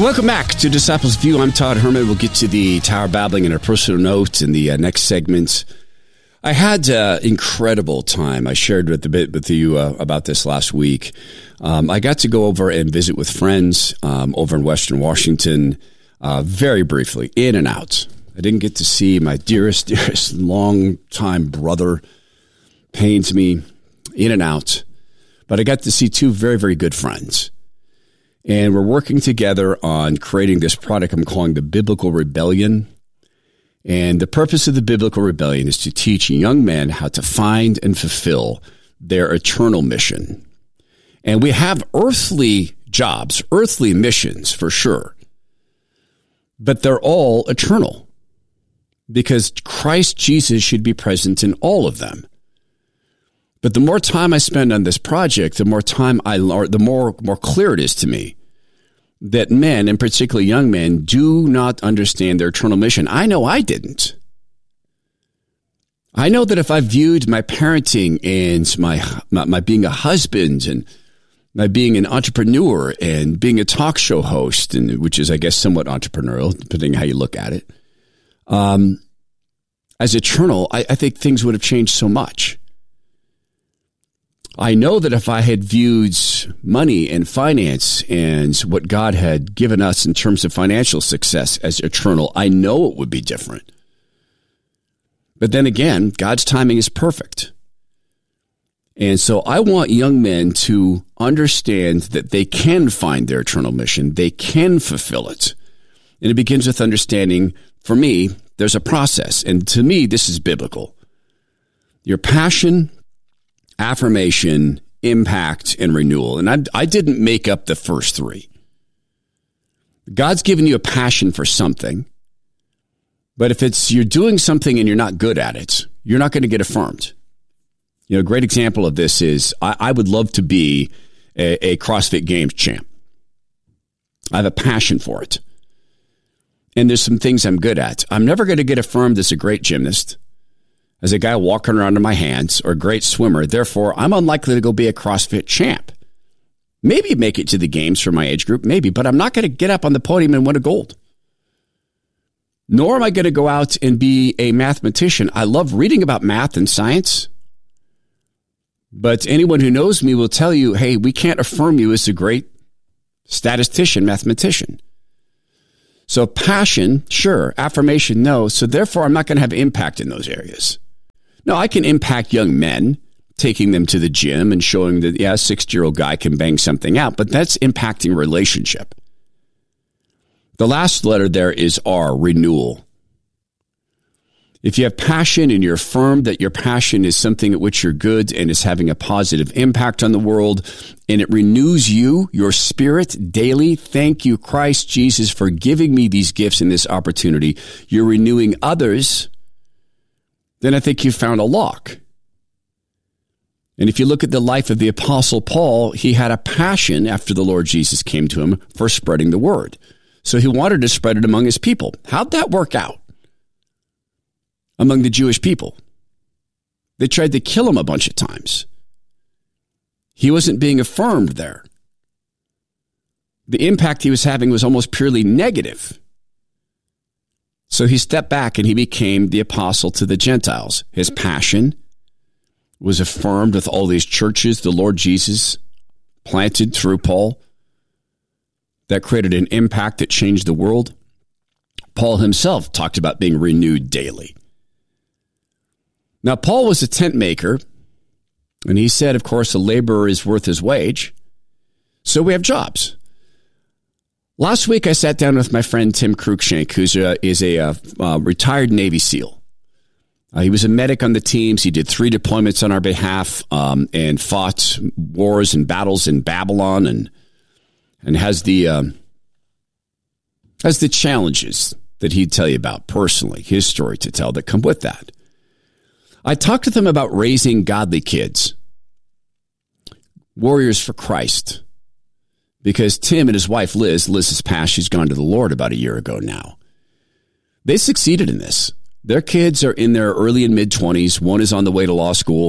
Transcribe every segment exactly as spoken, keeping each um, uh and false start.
Welcome back to Disciples View. I'm Todd Herman. We'll get to the Tower Babbling and a personal note in the uh, next segment. I had an uh, incredible time. I shared with a bit with you uh, about this last week. Um, I got to go over and visit with friends um, over in Western Washington, uh, very briefly, in and out. I didn't get to see my dearest, dearest long-time brother. Pains me, in and out. But I got to see two very, very good friends. And we're working together on creating this product I'm calling the Biblical Rebellion. And the purpose of the Biblical Rebellion is to teach young men how to find and fulfill their eternal mission. And we have earthly jobs, earthly missions for sure, but they're all eternal because Christ Jesus should be present in all of them. But the more time I spend on this project, the more time I learn, the more, more clear it is to me that men, and particularly young men, do not understand their eternal mission. I know I didn't. I know that if I viewed my parenting and my, my, my being a husband and my being an entrepreneur and being a talk show host, and which is, I guess, somewhat entrepreneurial, depending on how you look at it, um, as eternal, I, I think things would have changed so much. I know that if I had viewed money and finance and what God had given us in terms of financial success as eternal, I know it would be different. But then again, God's timing is perfect. And so I want young men to understand that they can find their eternal mission. They can fulfill it. And it begins with understanding, for me, there's a process. And to me, this is biblical. Your passion, affirmation, impact, and renewal. And I, I didn't make up the first three. God's given you a passion for something, but if it's you're doing something and you're not good at it, you're not going to get affirmed. You know, a great example of this is I, I would love to be a, a CrossFit Games champ. I have a passion for it. And there's some things I'm good at. I'm never going to get affirmed as a great gymnast, as a guy walking around in my hands, or a great swimmer. Therefore, I'm unlikely to go be a CrossFit champ. Maybe make it to the games for my age group, maybe, but I'm not going to get up on the podium and win a gold. Nor am I going to go out and be a mathematician. I love reading about math and science, but anyone who knows me will tell you, hey, we can't affirm you as a great statistician, mathematician. So passion, sure. Affirmation, no. So therefore, I'm not going to have impact in those areas. No, I can impact young men, taking them to the gym and showing that, yeah, a sixty-year-old guy can bang something out, but that's impacting relationship. The last letter there is R, renewal. If you have passion and you're firm that your passion is something at which you're good and is having a positive impact on the world, and it renews you, your spirit daily, thank you, Christ Jesus, for giving me these gifts and this opportunity. You're renewing others, then I think you've found a lock. And if you look at the life of the Apostle Paul, he had a passion after the Lord Jesus came to him for spreading the word. So he wanted to spread it among his people. How'd that work out? Among the Jewish people. They tried to kill him a bunch of times. He wasn't being affirmed there. The impact he was having was almost purely negative. So he stepped back and he became the apostle to the Gentiles. His passion was affirmed with all these churches the Lord Jesus planted through Paul that created an impact that changed the world. Paul himself talked about being renewed daily. Now, Paul was a tent maker, and he said, of course, a laborer is worth his wage. So we have jobs. Last week, I sat down with my friend Tim Cruikshank, who is a uh, uh, retired Navy SEAL. Uh, he was a medic on the teams. He did three deployments on our behalf um, and fought wars and battles in Babylon, and and has the um, has the challenges that he'd tell you about personally, his story to tell that come with that. I talked to them about raising godly kids, warriors for Christ, because Tim and his wife Liz, Liz has passed, she's gone to the Lord about a year ago now. They succeeded in this. Their kids are in their early and mid-twenties. One is on the way to law school.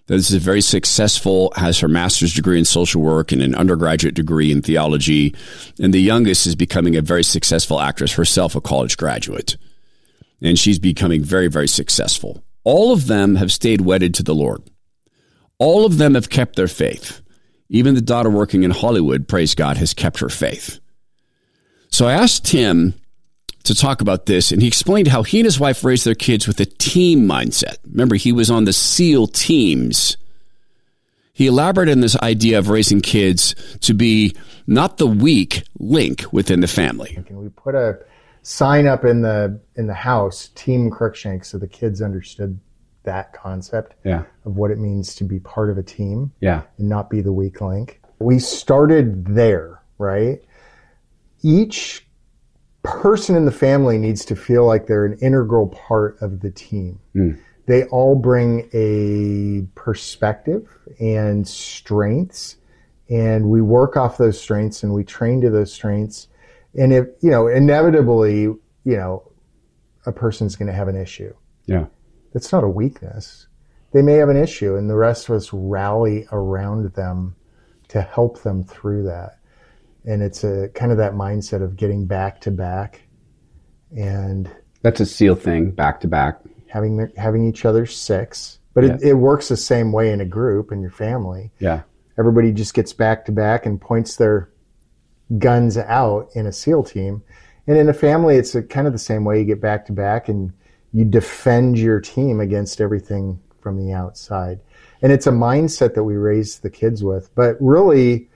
This is very successful, has her master's degree in social work and an undergraduate degree in theology. And the youngest is becoming a very successful actress, herself a college graduate. And she's becoming very, very successful. All of them have stayed wedded to the Lord. All of them have kept their faith. Even the daughter working in Hollywood, praise God, has kept her faith. So I asked Tim to talk about this, and he explained how he and his wife raised their kids with a team mindset. Remember, he was on the SEAL teams. He elaborated on this idea of raising kids to be not the weak link within the family. Can we put a sign up in the in the house, Team Cruikshank, so the kids understood that concept yeah. of what it means to be part of a team yeah. and not be the weak link. We started there, right? Each person in the family needs to feel like they're an integral part of the team. Mm. They all bring a perspective and strengths, and we work off those strengths and we train to those strengths. And if, you know, inevitably, you know, a person's going to have an issue. Yeah. That's not a weakness. They may have an issue, and the rest of us rally around them to help them through that. And it's a kind of that mindset of getting back to back, and that's a SEAL thing, back to back. Having having each other's six, but yeah. it, it works the same way in a group in your family. Yeah, everybody just gets back to back and points their guns out in a SEAL team, and in a family, it's a, kind of the same way. You get back to back and you defend your team against everything from the outside, and it's a mindset that we raise the kids with. But really,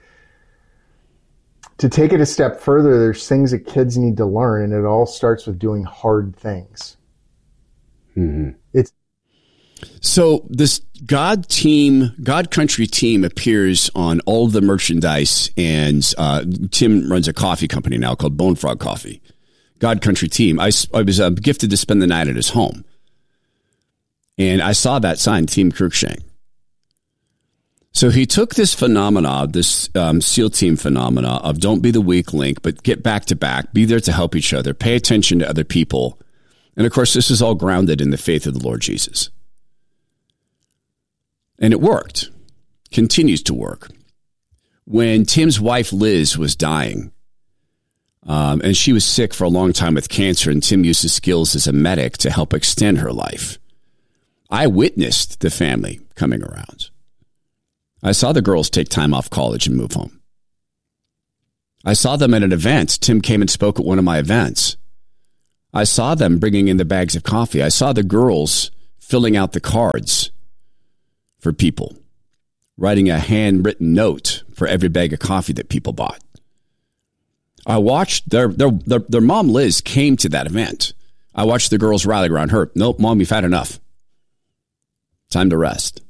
to take it a step further, there's things that kids need to learn, and it all starts with doing hard things. Mm-hmm. It's so this God team, God Country team appears on all of the merchandise, and uh, Tim runs a coffee company now called Bone Frog Coffee. God Country team. I, I was uh, gifted to spend the night at his home, and I saw that sign, Team Cruikshank. So he took this phenomena, this um, SEAL team phenomena of don't be the weak link, but get back to back, be there to help each other, pay attention to other people. And of course, this is all grounded in the faith of the Lord Jesus. And it worked, continues to work. When Tim's wife, Liz, was dying, um, and she was sick for a long time with cancer, and Tim used his skills as a medic to help extend her life, I witnessed the family coming around. I saw the girls take time off college and move home. I saw them at an event. Tim came and spoke at one of my events. I saw them bringing in the bags of coffee. I saw the girls filling out the cards for people, writing a handwritten note for every bag of coffee that people bought. I watched their their their, their mom, Liz, came to that event. I watched the girls rally around her. Nope, Mom, you've had enough. Time to rest.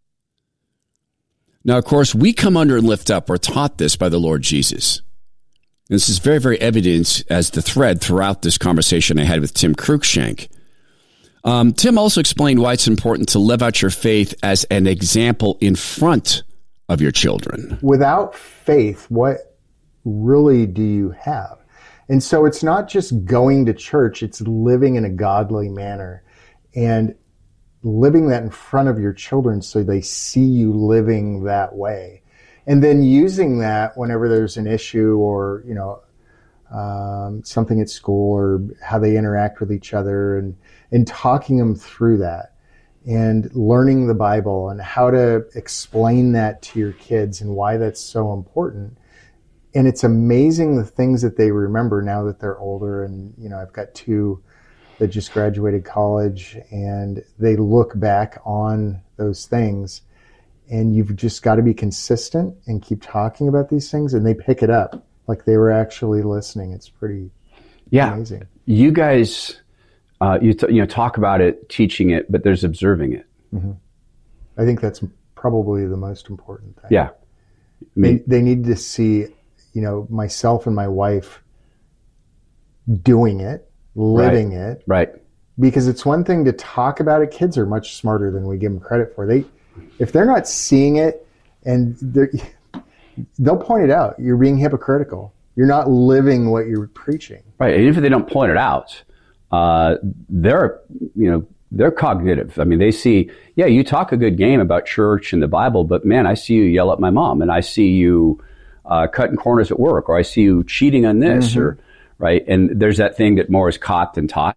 Now, of course, we come under and lift up. We're taught this by the Lord Jesus. And this is very, very evident as the thread throughout this conversation I had with Tim Cruikshank. Um, Tim also explained why it's important to live out your faith as an example in front of your children. Without faith, what really do you have? And so it's not just going to church, it's living in a godly manner. And living that in front of your children so they see you living that way. And then using that whenever there's an issue or, you know, um, something at school or how they interact with each other, and, and talking them through that and learning the Bible and how to explain that to your kids and why that's so important. And it's amazing the things that they remember now that they're older. And, you know, I've got two that just graduated college, and they look back on those things, and you've just got to be consistent and keep talking about these things, and they pick it up like they were actually listening. It's pretty yeah. amazing. You guys, uh, you t- you know talk about it, teaching it, but there's observing it. Mm-hmm. I think that's probably the most important thing. Yeah, I mean, they they need to see, you know, myself and my wife doing it. Living right. it. Right. Because it's one thing to talk about it. Kids are much smarter than we give them credit for. They, if they're not seeing it, and they're, they'll point it out. You're being hypocritical. You're not living what you're preaching. Right. And even if they don't point it out, uh, they're, you know, they're cognitive. I mean, they see, yeah, you talk a good game about church and the Bible, but man, I see you yell at my mom, and I see you uh, cutting corners at work, or I see you cheating on this, mm-hmm. or right. And there's that thing that more is caught than taught.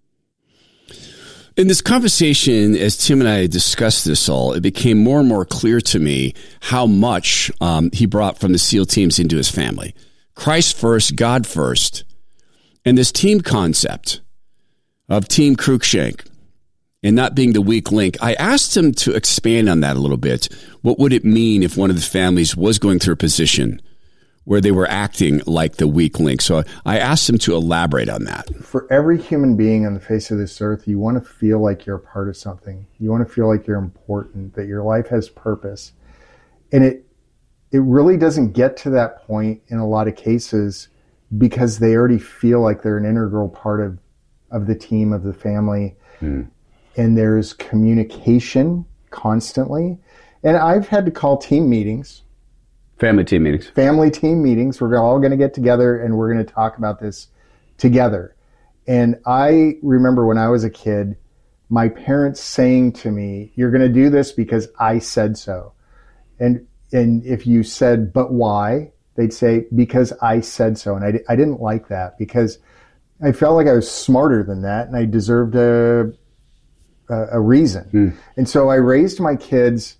In this conversation, as Tim and I discussed this all, it became more and more clear to me how much um, he brought from the SEAL teams into his family. Christ first, God first, and this team concept of Team Cruikshank and not being the weak link. I asked him to expand on that a little bit. What would it mean if one of the families was going through a position where they were acting like the weak link? So I asked him to elaborate on that. For every human being on the face of this earth, you want to feel like you're a part of something. You want to feel like you're important, that your life has purpose. And it it really doesn't get to that point in a lot of cases because they already feel like they're an integral part of, of the team, of the family. Mm. And there's communication constantly. And I've had to call team meetings. Family team meetings. Family team meetings. We're all going to get together and we're going to talk about this together. And I remember when I was a kid, my parents saying to me, you're going to do this because I said so. And and if you said, but why? They'd say, because I said so. And I, I didn't like that because I felt like I was smarter than that and I deserved a, a, a reason. Mm. And so I raised my kids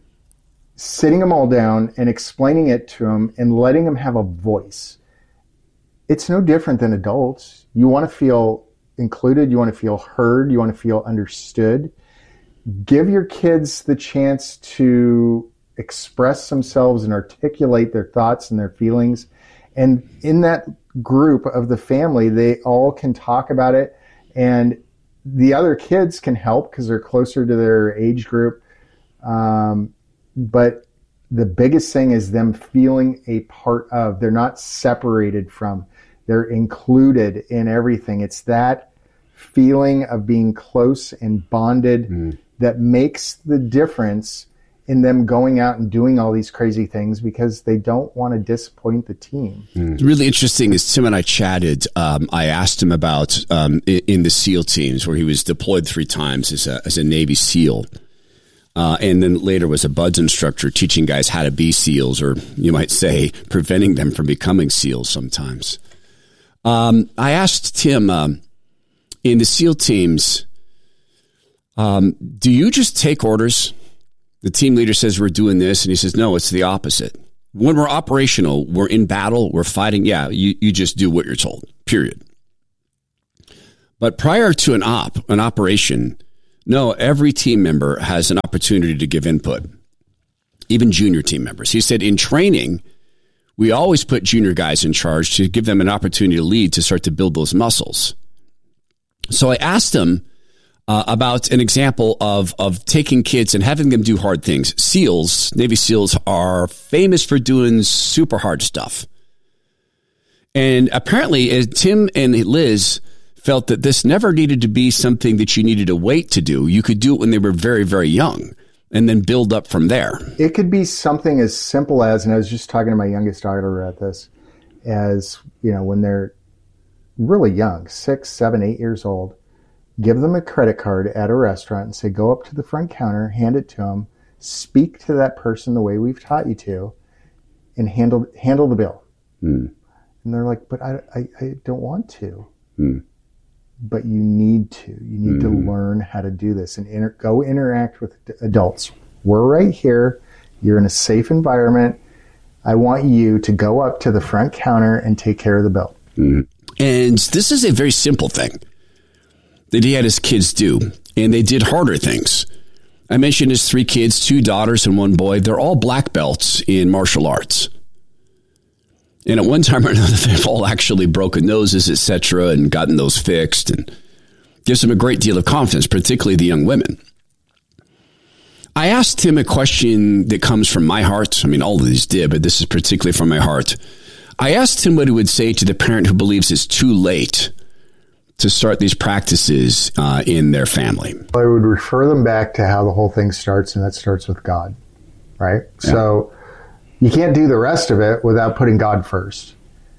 sitting them all down and explaining it to them and letting them have a voice. It's no different than adults. You want to feel included. You want to feel heard. You want to feel understood. Give your kids the chance to express themselves and articulate their thoughts and their feelings. And in that group of the family, they all can talk about it. And the other kids can help because they're closer to their age group. Um, But the biggest thing is them feeling a part of. They're not separated from. They're included in everything. It's that feeling of being close and bonded mm. that makes the difference in them going out and doing all these crazy things because they don't want to disappoint the team. Mm. It's really interesting as Tim and I chatted, um, I asked him about um, in, in the SEAL teams where he was deployed three times as a, as a Navy SEAL. Uh, and then later was a BUD/S instructor teaching guys how to be SEALs, or you might say preventing them from becoming SEALs sometimes. Um, I asked Tim, um, in the SEAL teams, um, do you just take orders? The team leader says we're doing this, and he says, no, it's the opposite. When we're operational, we're in battle, we're fighting, yeah, you, you just do what you're told, period. But prior to an op, an operation, no, every team member has an opportunity to give input, even junior team members. He said in training, we always put junior guys in charge to give them an opportunity to lead, to start to build those muscles. So I asked him uh, about an example of, of taking kids and having them do hard things. SEALs, Navy SEALs, are famous for doing super hard stuff. And apparently, uh, Tim and Liz felt that this never needed to be something that you needed to wait to do. You could do it when they were very, very young and then build up from there. It could be something as simple as, and I was just talking to my youngest daughter about this, as, you know, when they're really young, six, seven, eight years old, give them a credit card at a restaurant and say, go up to the front counter, hand it to them, speak to that person the way we've taught you to, and handle handle the bill. Mm. And they're like, but I, I, I don't want to. Mm. But you need to. You need mm. to learn how to do this and inter- go interact with adults. We're right here. You're in a safe environment. I want you to go up to the front counter and take care of the bill. Mm. And this is a very simple thing that he had his kids do, and they did harder things. I mentioned his three kids, two daughters and one boy. They're all black belts in martial arts. And at one time or another, they've all actually broken noses, et cetera, and gotten those fixed, and gives them a great deal of confidence, particularly the young women. I asked him a question that comes from my heart. I mean, all of these did, but this is particularly from my heart. I asked him what he would say to the parent who believes it's too late to start these practices uh, in their family. I would refer them back to how the whole thing starts, and that starts with God, right? Yeah. So you can't do the rest of it without putting God first.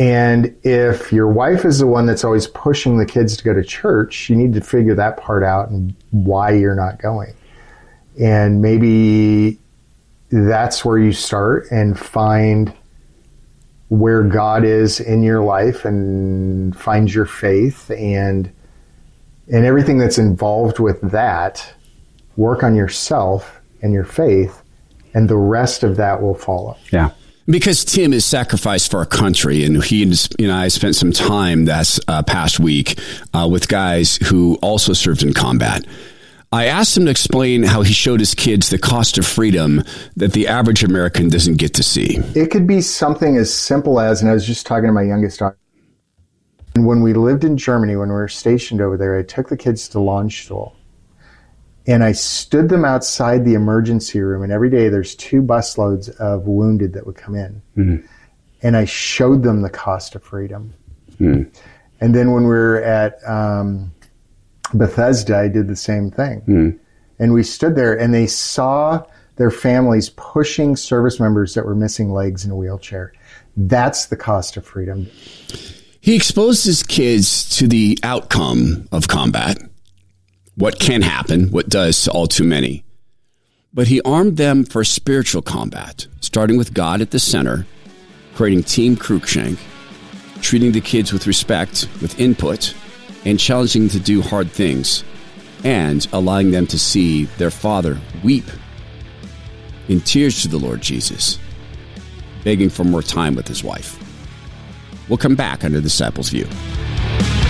And if your wife is the one that's always pushing the kids to go to church, you need to figure that part out and why you're not going. And maybe that's where you start and find where God is in your life and find your faith and and everything that's involved with that. Work on yourself and your faith, and the rest of that will follow. Yeah. Because Tim is sacrificed for our country, and he and you know, I spent some time this uh, past week uh, with guys who also served in combat. I asked him to explain how he showed his kids the cost of freedom that the average American doesn't get to see. It could be something as simple as, and I was just talking to my youngest daughter, and when we lived in Germany, when we were stationed over there, I took the kids to Landstuhl. And I stood them outside the emergency room, and every day there's two busloads of wounded that would come in. Mm-hmm. And I showed them the cost of freedom. Mm. And then when we were at um, Bethesda, I did the same thing. Mm. And we stood there, and they saw their families pushing service members that were missing legs in a wheelchair. That's the cost of freedom. He exposed his kids to the outcome of combat. What can happen, what does to all too many. But he armed them for spiritual combat, starting with God at the center, creating Team Cruikshank, treating the kids with respect, with input, and challenging them to do hard things, and allowing them to see their father weep in tears to the Lord Jesus, begging for more time with his wife. We'll come back under Disciples View.